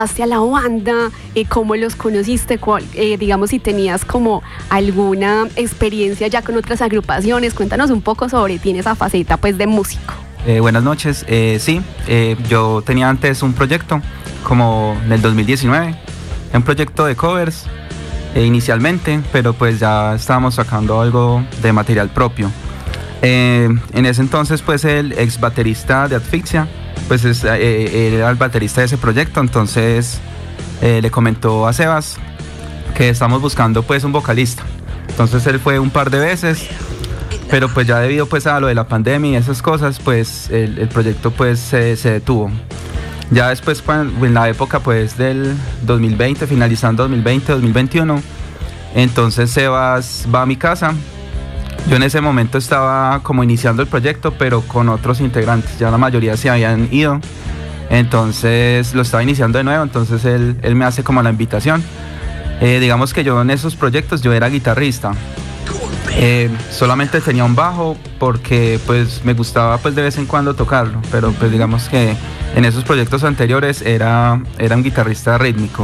hacia la banda, cómo los conociste, digamos si tenías como alguna experiencia ya con otras agrupaciones, cuéntanos un poco sobre ti en esa faceta pues de músico. Buenas noches, sí, yo tenía antes un proyecto como en el 2019, un proyecto de covers inicialmente, pero pues ya estábamos sacando algo de material propio. En ese entonces pues el ex baterista de Asfixia pues era el baterista de ese proyecto, entonces le comentó a Sebas que estamos buscando pues un vocalista. Entonces él fue un par de veces, pero pues ya debido pues a lo de la pandemia y esas cosas, pues el proyecto pues se detuvo. Ya después en la época pues del 2020, finalizando 2020, 2021, entonces Sebas va a mi casa. Yo en ese momento estaba como iniciando el proyecto, pero con otros integrantes, ya la mayoría se habían ido, entonces lo estaba iniciando de nuevo, entonces él me hace como la invitación. Digamos que yo en esos proyectos yo era guitarrista, solamente tenía un bajo porque pues me gustaba pues de vez en cuando tocarlo, pero pues digamos que en esos proyectos anteriores era un guitarrista rítmico.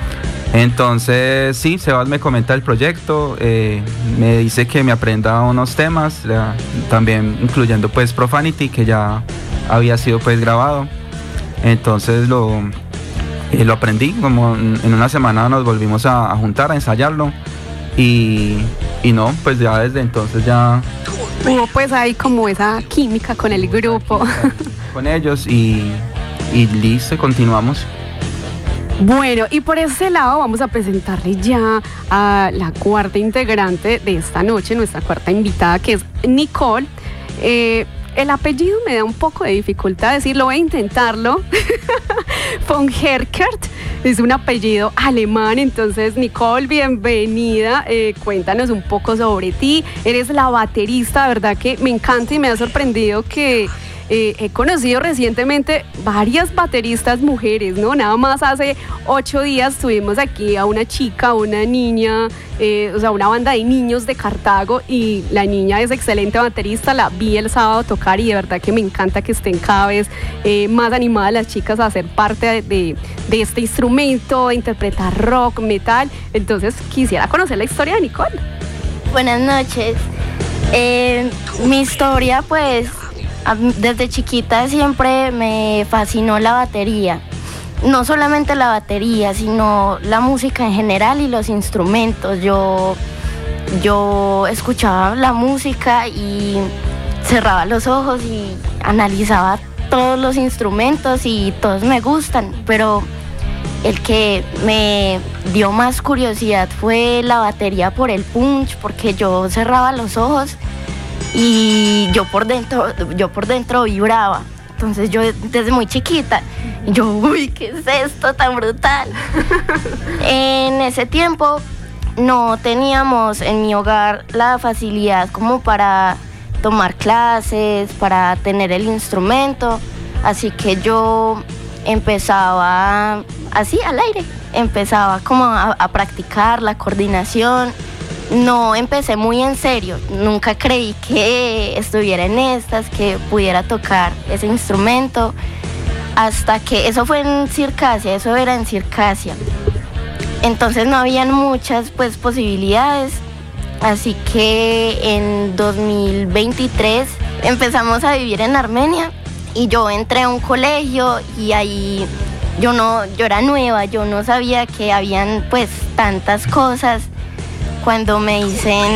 Entonces sí, Sebas me comenta el proyecto, me dice que me aprenda unos temas, también incluyendo pues Profanity, que ya había sido pues grabado. Entonces lo aprendí, como en una semana nos volvimos a juntar, a ensayarlo y no, pues ya desde entonces ya... Hubo pues ahí como esa química con el grupo. Con ellos y listo, continuamos. Bueno, y por ese lado vamos a presentarle ya a la cuarta integrante de esta noche, nuestra cuarta invitada, que es Nicole. El apellido me da un poco de dificultad decirlo, voy a intentarlo. Von Herkert es un apellido alemán, entonces Nicole, bienvenida. Cuéntanos un poco sobre ti. Eres la baterista, ¿verdad? Que me encanta y me ha sorprendido que... he conocido recientemente varias bateristas mujeres, ¿no? Nada más hace 8 días tuvimos aquí a una chica, una niña, o sea, una banda de niños de Cartago, y la niña es excelente baterista, la vi el sábado tocar y de verdad que me encanta que estén cada vez más animadas las chicas a ser parte de este instrumento, a interpretar rock, metal. Entonces quisiera conocer la historia de Nicole. Buenas noches. Mi historia pues... Desde chiquita siempre me fascinó la batería, no solamente la batería, sino la música en general y los instrumentos. Yo escuchaba la música y cerraba los ojos y analizaba todos los instrumentos y todos me gustan, pero el que me dio más curiosidad fue la batería por el punch, porque yo cerraba los ojos y yo por dentro vibraba. Entonces yo desde muy chiquita, yo, uy, ¿qué es esto tan brutal? En ese tiempo no teníamos en mi hogar la facilidad como para tomar clases, para tener el instrumento, así que yo empezaba así al aire, empezaba como a practicar la coordinación. No empecé muy en serio, nunca creí que estuviera en estas, que pudiera tocar ese instrumento, hasta que eso fue en Circasia, eso era en Circasia. Entonces no habían muchas pues posibilidades, así que en 2023 empezamos a vivir en Armenia y yo entré a un colegio y ahí yo era nueva, yo no sabía que habían pues tantas cosas. Cuando me dicen,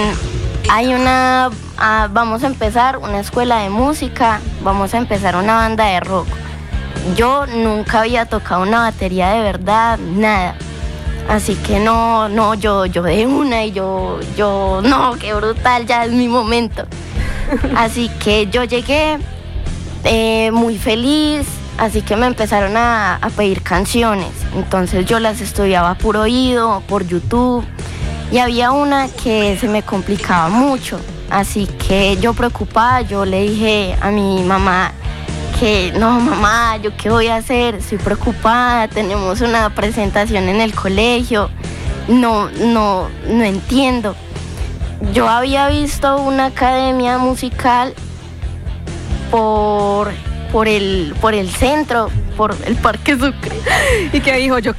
vamos a empezar una escuela de música, vamos a empezar una banda de rock. Yo nunca había tocado una batería de verdad, nada. Así que yo de una y yo, no, qué brutal, ya es mi momento. Así que yo llegué muy feliz, así que me empezaron a pedir canciones. Entonces yo las estudiaba por oído, por YouTube. Y había una que se me complicaba mucho, así que yo preocupada, yo le dije a mi mamá que no, mamá, ¿yo qué voy a hacer? Estoy preocupada, tenemos una presentación en el colegio, no entiendo. Yo había visto una academia musical por el centro, por el Parque Sucre. Y que dijo, yo